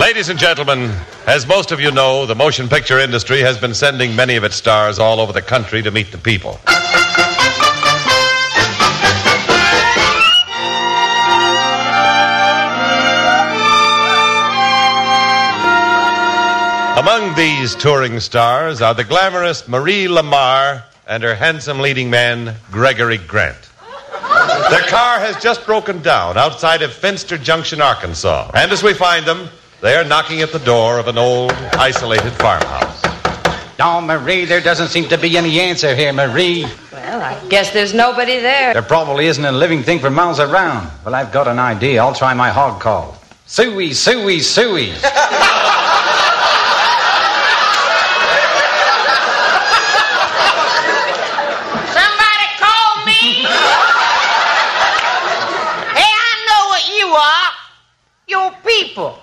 Ladies and gentlemen, as most of you know, the motion picture industry has been sending many of its stars all over the country to meet the people. Among these touring stars are the glamorous Marie Lamar and her handsome leading man, Gregory Grant. Their car has just broken down outside of Finster Junction, Arkansas. And as we find them, they are knocking at the door of an old, isolated farmhouse. Oh, Marie, there doesn't seem to be any answer here, Marie. Well, I guess there's nobody there. There probably isn't a living thing for miles around. Well, I've got an idea. I'll try my hog call. Suey, suey, suey. Somebody call me. Hey, I know what you are. You're people.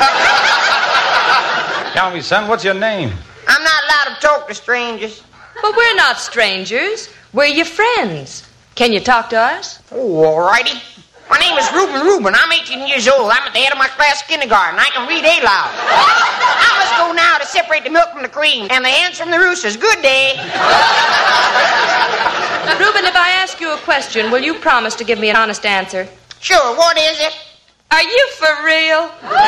Tell me, son, what's your name? I'm not allowed to talk to strangers. But we're not strangers. We're your friends. Can you talk to us? Oh, all righty. My name is Reuben. I'm 18 years old. I'm at the head of my class kindergarten. I can read aloud. I must go now to separate the milk from the cream and the hens from the roosters. Good day. Reuben, if I ask you a question, will you promise to give me an honest answer? Sure, what is it? Are you for real?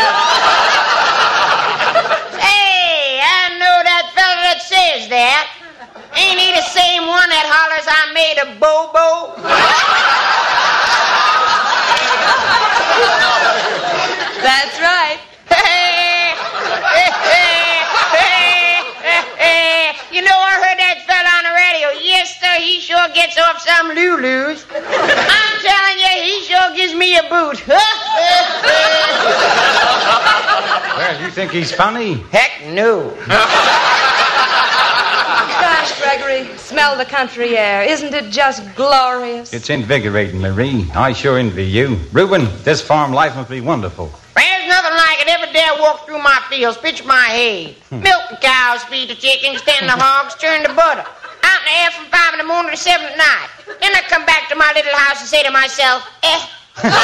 Hey, I know that fella that says that. Ain't he the same one that hollers I made a bobo? That's right. You know, I heard that fella on the radio. Yes, sir, he sure gets off some Lulus. I'm telling you, he sure gives me a boot. Well, you think he's funny? Heck no. Gosh, Gregory, smell the country air. Isn't it just glorious? It's invigorating, Marie. I sure envy you. Reuben, this farm life must be wonderful. There's nothing like it. Every day I walk through my fields, pitch my hay. Milk the cows, feed the chickens, tend the hogs, churn the butter. Out in the air from 5 in the morning to 7 at night. Then I come back to my little house and say to myself,